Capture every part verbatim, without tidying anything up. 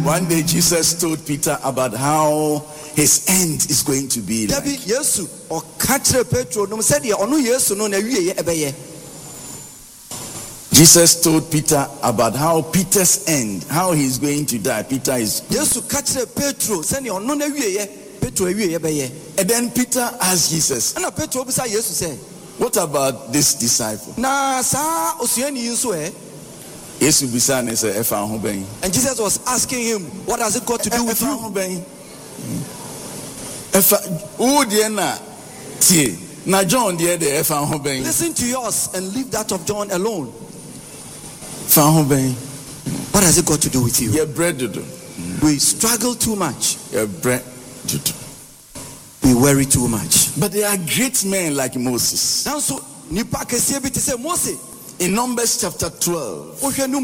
One day Jesus told Peter about how his end is going to be like. Jesus told Peter about how Peter's end, how he's going to die. Peter is. And then Peter asked Jesus, what about this disciple? And Jesus was asking him, what has it got to do with you? Listen to yours and leave that of John alone. What has it got to do with you? We struggle too much. We worry too much. But there are great men like Moses. In Numbers chapter twelve,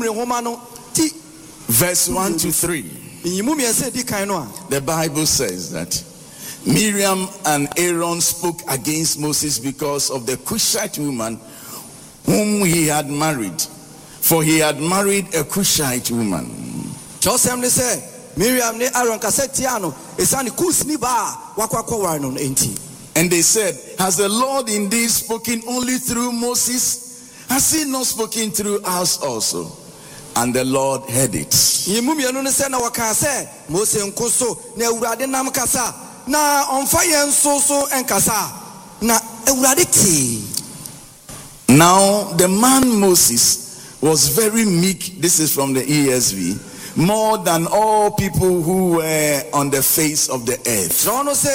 verse one to three, the Bible says that Miriam and Aaron spoke against Moses because of the Cushite woman whom he had married. For he had married a Cushite woman. And they said, has the Lord indeed spoken only through Moses? Has he not spoken through us also? And the Lord heard it. Now the man Moses was very meek. This is from the E S V. More than all people who were on the face of the earth.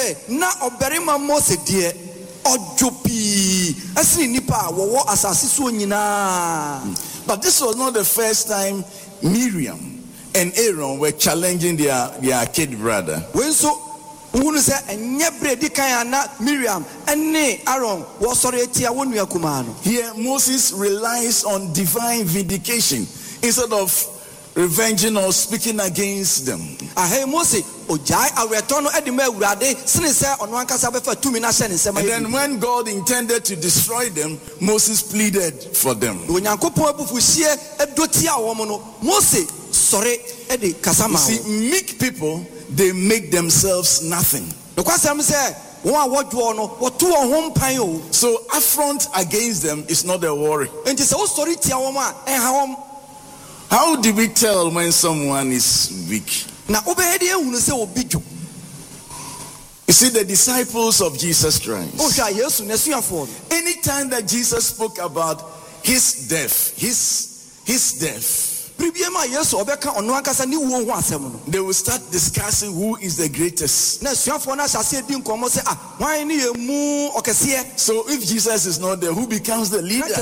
But this was not the first time Miriam and Aaron were challenging their, their kid brother. Here Moses relies on divine vindication instead of revenging or speaking against them. And then when God intended to destroy them, Moses pleaded for them. You see, meek people, they make themselves nothing. So affront against them is not a worry. How do we tell when someone is weak? You see, the disciples of Jesus Christ, anytime that Jesus spoke about his death, his his death, they will start discussing who is the greatest. So if Jesus is not there, who becomes the leader?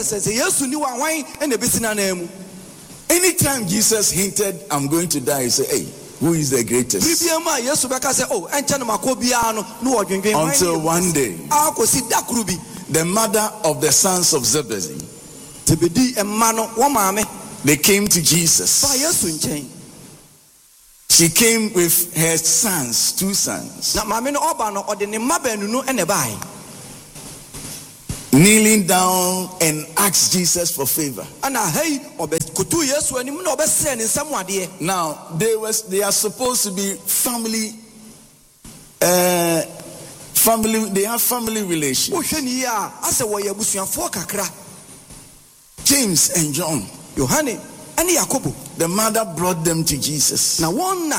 Anytime Jesus hinted, I'm going to die, he said, hey, who is the greatest? Until one day, the mother of the sons of Zebedee, they came to Jesus. She came with her sons, two sons, kneeling down and asked Jesus for favor. Now they was they are supposed to be family uh, family they have family relations. James and John, the mother brought them to Jesus. Then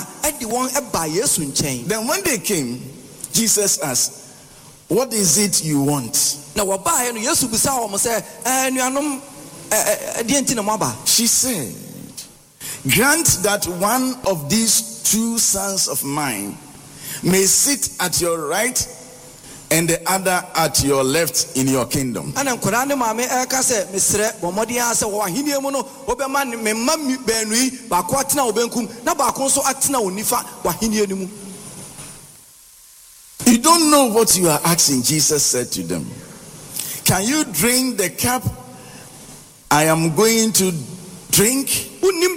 when they came, Jesus asked, what is it you want? She said, grant that one of these two sons of mine may sit at your right and the other at your left in your kingdom. You don't know what you are asking, Jesus said to them. Can you drink the cup I am going to drink?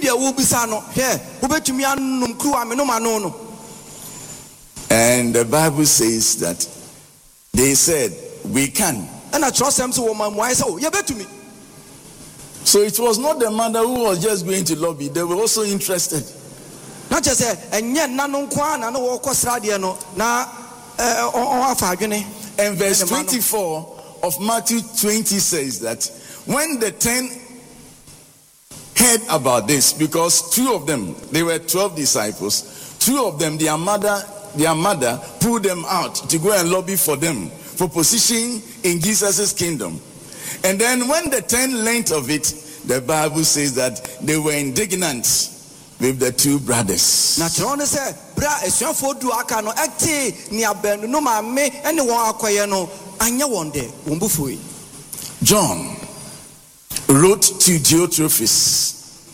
And the Bible says that they said, we can. So it was not the mother who was just going to lobby. They were also interested. Not just say and yet none kwan and no no na and verse twenty-four of Matthew twenty says that when the ten heard about this, because two of them, they were twelve disciples, two of them, their mother, their mother pulled them out to go and lobby for them for position in Jesus' kingdom. And then when the ten learned of it, the Bible says that they were indignant with the two brothers. John wrote to Diotrephes.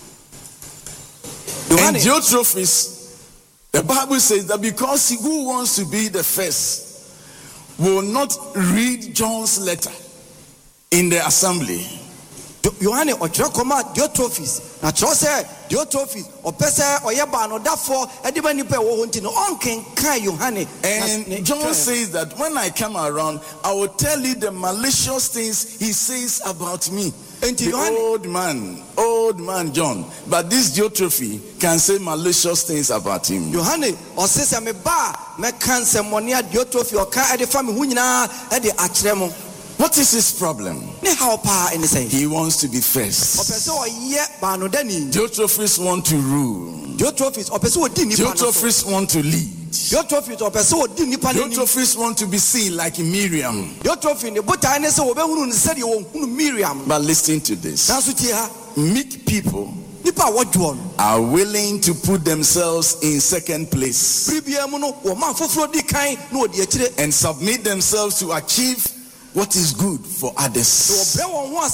And Diotrephes, the Bible says that because he who wants to be the first will not read John's letter in the assembly. Yohane ochrekoma Diotrephes na chose Diotrephes opese oyeba no dafo ediba nipa wo honti no onkenkan Yohane. And John says that when I come around I will tell you the malicious things he says about me. The old man, old man John, but this Diotrephes can say malicious things about him. Yohane osese me ba me kan semoni a Diotrephes o kan e de fami hu nyina e de akyeremo. What is his problem? He wants to be first. Diotrephes want to rule. Diotrephes want to lead. Diotrephes want to be seen like Miriam. But listen to this. Meek people are willing to put themselves in second place and submit themselves to achieve what is good for others. They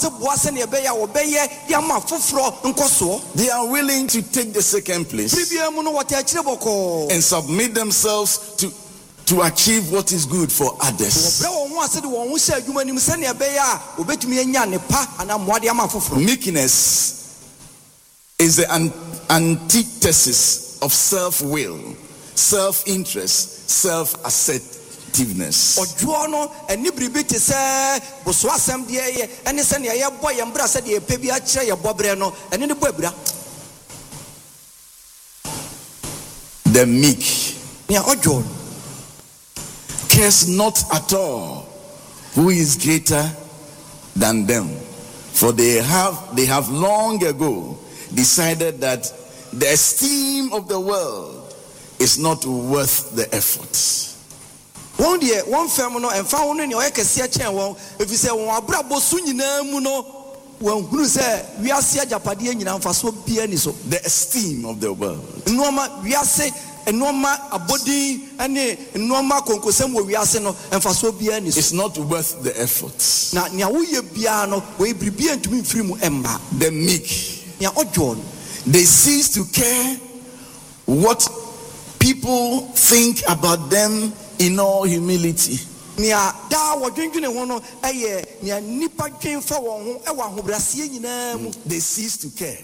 are willing to take the second place and submit themselves to, to achieve what is good for others. Meekness is the an- antithesis of self-will, self-interest, self-acceptance. Ojuono eni bribiti se boso asem de ye eni se ne ye boy ye mbra se de pe bi a kire ye bobre no eni ne boabura. The meek ne ojuon cares not at all who is greater than them, for they have they have long ago decided that the esteem of the world is not worth the effort. One day, one family and found in your Ekasia channel. If you say, one brabo sunina muno, when who say, we are Sia Japadian in Faso Pianiso, the esteem of the world. Norma, we are say, and Norma a body and Norma Concosem, we are saying, and Faso Pianis. It's not worth the effort. Now, Nyawuya Piano, we be bien to me free Emma. The meek, Nya Ojon, they cease to care what people think about them. In all humility, they cease to care.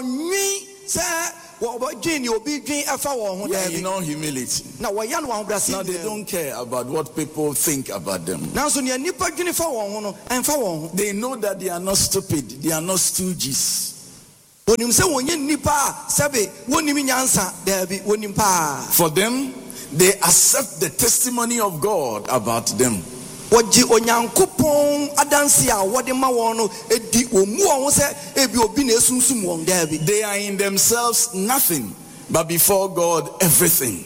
Yeah, in all humility. Now they don't care about what people think about them. They know that they are not stupid, they are not stooges. For them, they accept the testimony of God about them. They are in themselves nothing, but before God everything.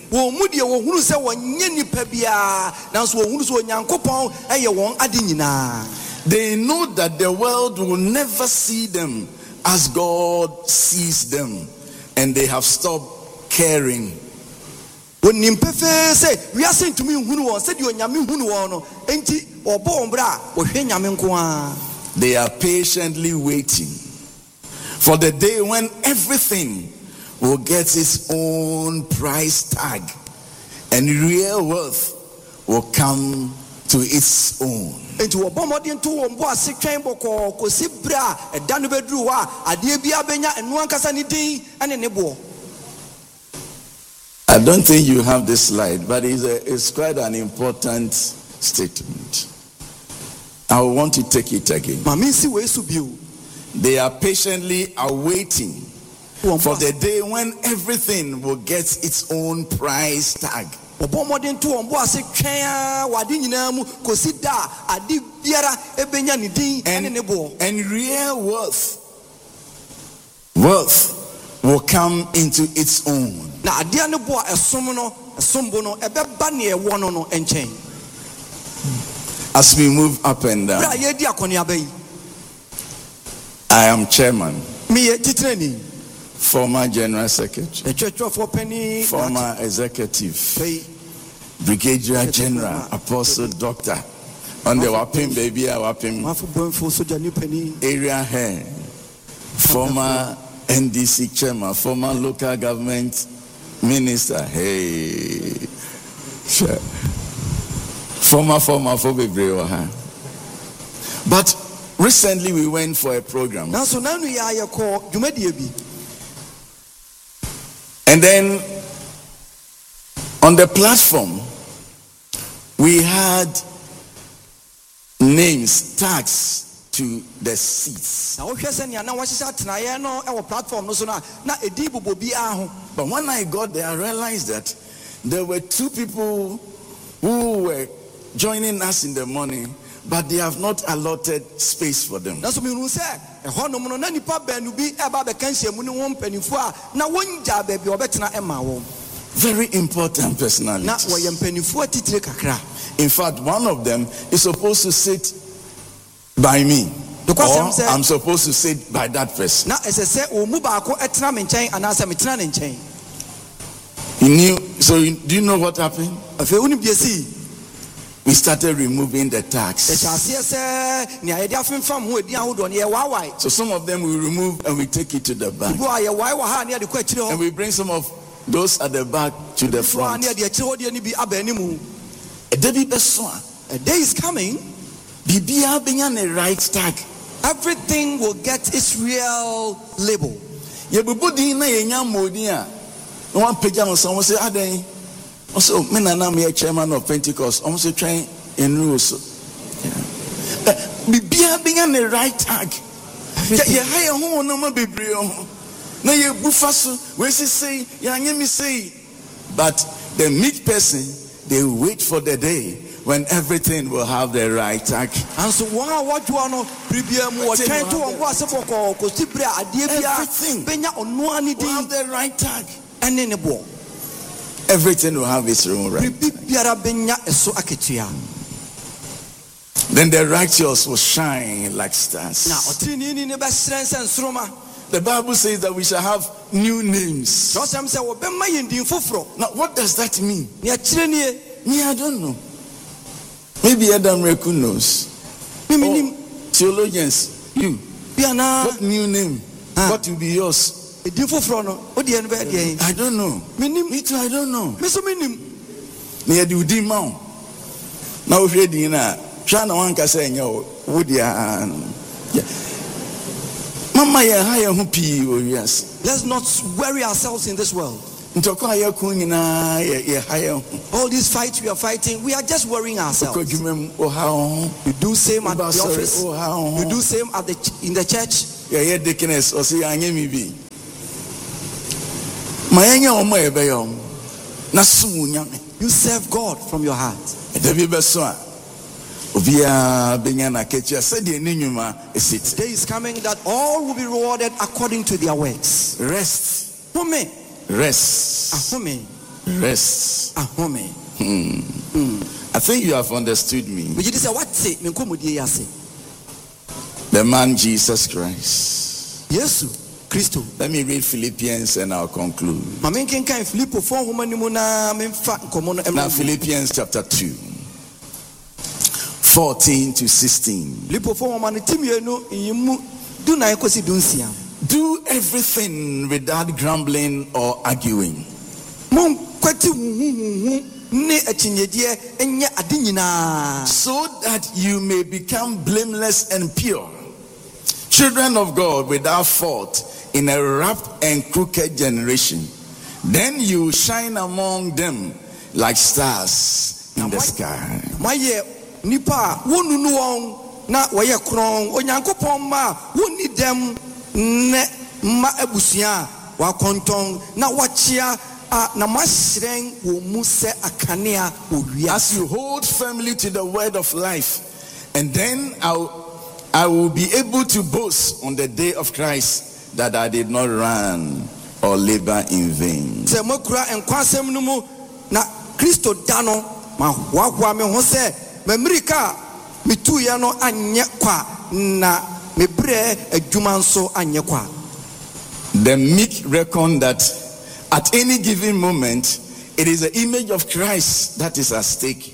They know that the world will never see them as God sees them, and they have stopped caring. When Nimpefe say, we are saying to me, who said you are Yamin Huno, ain't or Bombra, or Yamin. They are patiently waiting for the day when everything will get its own price tag and real worth will come to its own. Into a bomb into a boss, chamber call, Cosibra, a Danubedrua, a Diabia Benya, and one Casanity, and a nebo. I don't think you have this slide, but it's, a, it's quite an important statement. I want to take it again. They are patiently awaiting For the day when everything will get its own price tag. And, and real wealth, wealth will come into its own. As we move up and down, I am chairman, former general secretary, former executive, brigadier general, apostle, doctor, on the Wapim baby, Wapim area head, former N D C chairman, former local government minister, hey, sure. former, former, for huh? But recently we went for a program. And then on the platform, we had names, tags to the seats. But when I got there, I realized that there were two people who were joining us in the morning, but they have not allotted space for them. Very important personalities. In fact, one of them is supposed to sit by me, or I'm supposed to sit by that person. You knew, so you, do you know what happened? We started removing the tags. So some of them we remove and we take it to the back. And we bring some of those at the back to the front. A day is coming. A right tag. Everything will get its real label. One page on someone say, "Ade." Also, men are now me a chairman of Pentecost. I'm also trying in rules. Be being on the right tag. You hire home no more be brio. No, you bufasu. Where she say, "Ya me say," but the meek person, they wait for the day when everything will have the right tag. And so, what you are not premium or trying to was for everything will have the right tag. And in the ball, everything will have its own right. Then the righteous will shine like stars. The Bible says that we shall have new names. Now, what does that mean? Me, I don't know. Maybe Adam Reku knows. Or theologians, you. What new name? What will be yours? I don't know. Me too, I don't know. Me do di ma. Na o hwe din na, hwa na wan ka say nya o, wo dia. Mama ya ha ya hu pi o wias. Let's not worry ourselves in this world. All these fights we are fighting, we are just worrying ourselves. You do same at the office. You do same at the in the church. You serve God from your heart. The day is coming that all will be rewarded according to their works. Rest. Rest. Rest. Hmm. Hmm. I think you have understood me. The man Jesus Christ. Yes. Christo. Let me read Philippians and I'll conclude. Now Philippians chapter two, fourteen to sixteen. Do everything without grumbling or arguing, so that you may become blameless and pure, children of God without fault in a corrupt and crooked generation. Then you shine among them like stars in the sky. Na waya krong onyankopon ma woni dem ne ma abusia wakontong na wachia na mashreng wo mu se akanea owia. As you hold firmly to the word of life, and then I'll, I will be able to boast on the day of Christ that I did not run or labor in vain. Se mokura enkwasem no mu na Kristo dano ma hwahwa me ho se mamirika mitu ya no anye kwa na mebre adwuma nso anye kwa. The meek reckon that at any given moment it is the image of Christ that is at stake,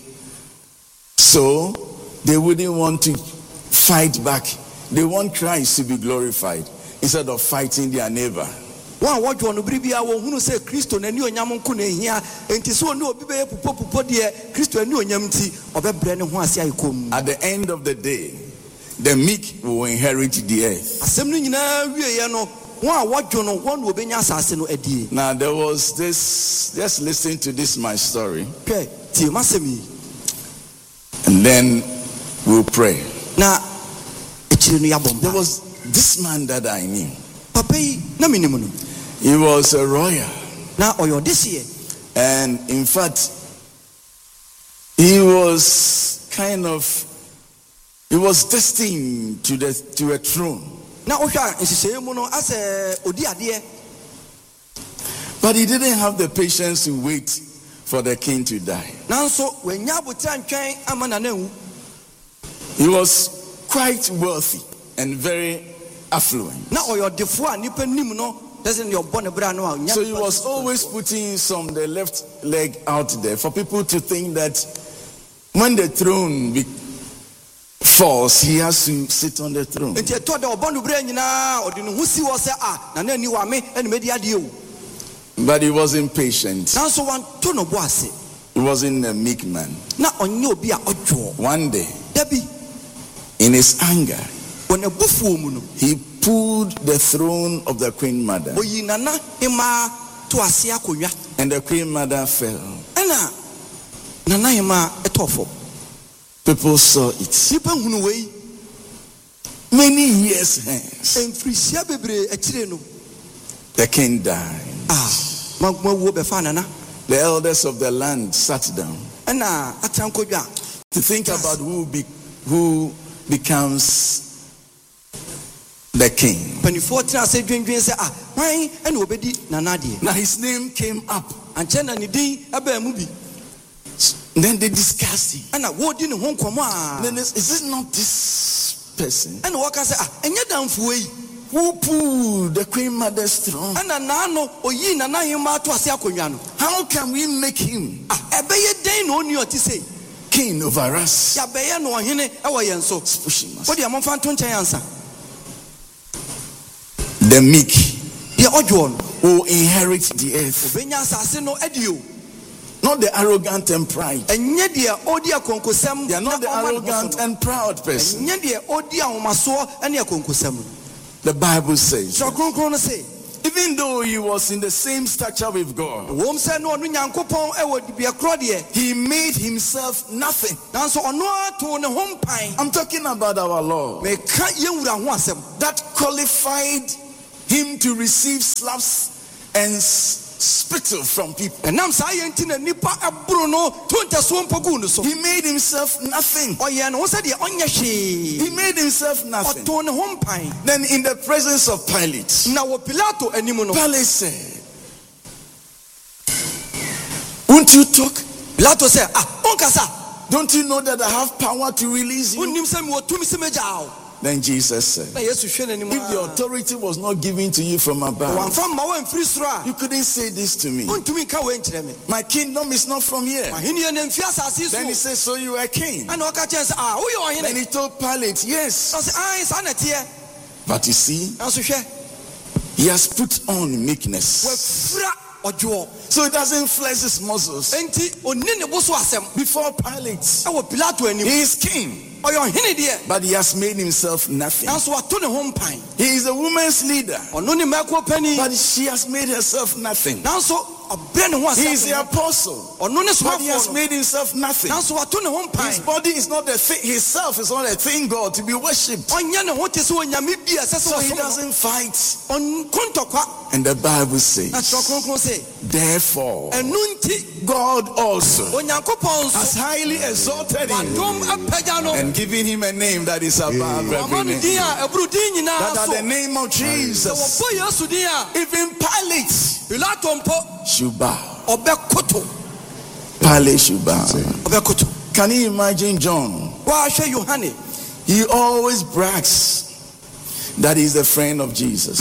so they wouldn't want to fight back. They want Christ to be glorified instead of fighting their neighbor. Wa wodwo no bribia wo hunu se Kristo na ni onyam nko na ehia enti so ni obi be pupo pupo de Kristo ani onyam ti obebre ne ho ase ayikom. At the end of the day, the meek will inherit the earth. Asem no nyina wie ye no wa wodwo no won obenya asase no adie. Now there was this, just listen to this my story. Okay, ti masemi. And then we'll pray. Na echiri no yabomba. There was this man that I knew. Papa yi na minimu no. He was a lawyer. Na oyo this year. And in fact, he was kind of, he was destined to the to a throne. Na ohwa nsiseye mu no ase odi ade. But he didn't have the patience to wait for the king to die. Nanso wenya botan twen amana na wu. He was quite wealthy and very affluent. Na oyo defo a nipa nim no doesn't your born bra no. So he was always putting some the left leg out there for people to think that when the throne be, falls, he has to sit on the throne. Enti to da obonu bra nyina odi no husi wo se ah na na ni wa me ene medi ade o. But he was impatient. Nanso wan to no bo ase. He wasn't a meek man. Na onye obi a odwo. One day, Dabi in his anger, when a bufu mu no, he pulled the throne of the queen mother. oyi nana ema to ase akonwa. And the queen mother fell. Ena nana ema etofo. People saw it. Nipa hunu wei. Many years hence, Enfrisia bebre akire no. the king died. Ah, magma wo be fa nana. The elders of the land sat down Ena atankodwa. to think about who be, who becomes the king. Panifo tra se dwendwen se ah, wan ena obedi nana de. Now his name came up. Anche na ni din aba mu bi. Then they discussed it. Ena wo di ne ho nkomo a. Then is, is it not this person Ena wo ka se ah, enye damfo yi. who pulled the queen mother's throne? Ena na no oyi nana hima to ase akonwa no. How can we make him Ah, ebeye den no oni oti sei. king over us? Ya beye no ohene e wo yen so. It's pushing us. Wo de amfa nto nchen ansa. The meek Ye odwo no. will inherit the earth, Benya asase no adio. not the arrogant and pride. Enye de odi akonkosam. They are not the arrogant and proud person. Enye de odi ahomaso ene akonkosam. The Bible says, So kronkron no say, even though he was in the same stature with God, wom se no onu nyankopon e wo bia kro de. he made himself nothing. Nanso ono ato ne ho mpan. I'm talking about our Lord Me ka yewura ho asem. that qualified him to receive slaps and s- spittle from people. Enam sa yenti na nipa aburo no tonte so mpogu no so. He made himself nothing. Oye no se de onye He hwe. made himself nothing. Oto ne ho mpan. Then in the presence of Pilate, Na wo Pilato animu no. Pilate said, won't you talk? Pilato say, ah, onkasa. Don't you know that I have power to release you? Unim se mi wo tumi se meja. Then Jesus said, Na Yesu hwe na nimu. if the authority was not given to you from above, Wanfa ma wo mfiri soro a. you couldn't say this to me. Untumi ka we nkyere me. My kingdom is not from here. Ahini na mfi asase Then he so. said, so you are king. Ana o ka chen se ah, wo ye Then ohene. he told Pilate, yes. Na se ai sa na tie. But you see, Na so hwe. he has put on meekness. Wa fura odwo. So he doesn't flex his muscles. Enti oni ne bo so asem. Before Pilate, E wo Pilato animu. he is king. Oyo ohene de. But he has made himself nothing. Nanso ato ne ho mpan. He is a woman's leader. Ono ne mako pani. But she has made herself nothing. Nanso obre ne ho asem. He is the apostle. Ono ne But he has somafo. made himself nothing. Nanso ato ne ho His mpan. body is not a thing. Himself is not a thing, God, to be worshipped. Onye ne ho te se onyame bi asese So wo he so. doesn't fight. On kontokwa. And the Bible says, therefore, God also has highly exalted him and given him a name that is above every name. That at the name of Jesus, even Pilate should bow. Pilate should bow. Can you imagine John? He always brags that he's a friend of Jesus.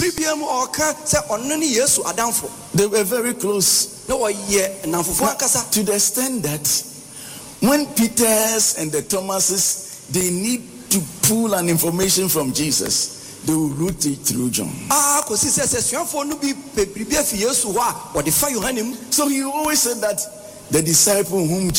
They were very close. Now, to the extent that when Peter's and the Thomases, they need to pull an information from Jesus, they will route it through John. So he always said that the disciple whom